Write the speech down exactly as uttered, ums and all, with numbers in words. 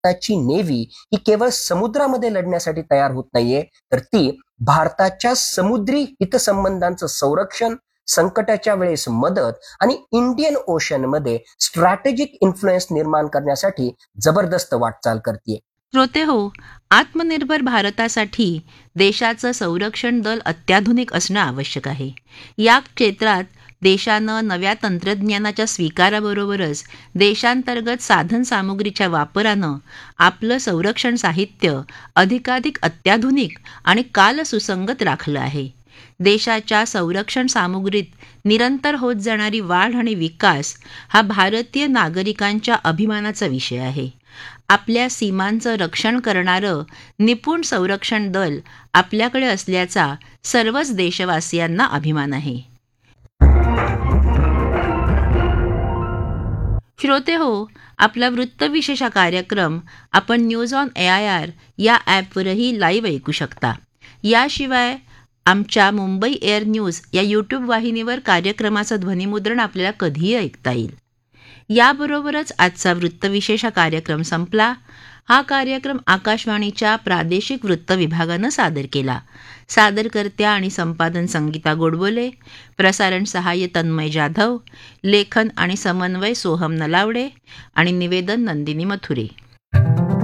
भारताची नेव्ही ही केवळ समुद्रामध्ये लढण्यासाठी तयार होत नाहीये, तर ती भारताच्या समुद्री हितसंबंधांचं संरक्षण, संकटाच्या वेळेस मदत आणि इंडियन ओशनमध्ये स्ट्रॅटेजिक इन्फ्लुएन्स निर्माण करण्यासाठी जबरदस्त वाटचाल करते. श्रोते हो, आत्मनिर्भर भारतासाठी देशाचं संरक्षण दल अत्याधुनिक असणं आवश्यक आहे. या क्षेत्रात देशानं नव्या तंत्रज्ञानाच्या स्वीकाराबरोबरच देशांतर्गत साधनसामुग्रीच्या वापरानं आपलं संरक्षण साहित्य अधिकाधिक अत्याधुनिक आणि कालसुसंगत राखलं आहे. देशाच्या संरक्षण सामुग्रीत निरंतर होत जाणारी वाढ आणि विकास हा भारतीय नागरिकांच्या अभिमानाचा विषय आहे. आपल्या सीमांचं रक्षण करणारं निपुण संरक्षण दल आपल्याकडे असल्याचा सर्वच देशवासियांना अभिमान आहे. श्रोते हो, आपला वृत्तविशेष हा कार्यक्रम आपण news on A I R या ॲपवरही लाईव्ह ऐकू शकता. याशिवाय आमच्या मुंबई एअर न्यूज या यूट्यूब वाहिनीवर कार्यक्रमाचं ध्वनिमुद्रण आपल्याला कधीही ऐकता येईल. याबरोबरच आजचा वृत्तविशेष हा कार्यक्रम संपला. हा कार्यक्रम आकाशवाणीच्या प्रादेशिक वृत्त विभागानं सादर केला. सादरकर्त्या आणि संपादन संगीता गोडबोले, प्रसारण सहाय्य तन्मय जाधव, लेखन आणि समन्वय सोहम नलावडे आणि निवेदन नंदिनी मथुरे.